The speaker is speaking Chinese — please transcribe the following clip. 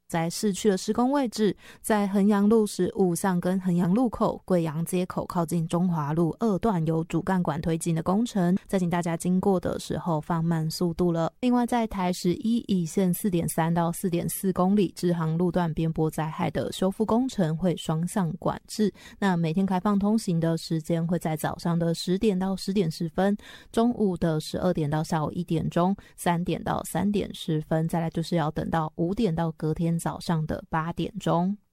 在市区的施工位置，在衡阳路15上跟衡阳路口贵阳街口靠近中华路2段有主干管推进的工程，再请大家经过的时候放慢速度了。另外在台11乙线 4.3 到 4.4 公里支航路段边坡灾害的修复工程会双向管制，那每天开放通行的时间会在早上的10点到10点10分，中午的12点到下午1点钟，3点到3点10分，再来就是要等到5点到隔天早上的8点钟。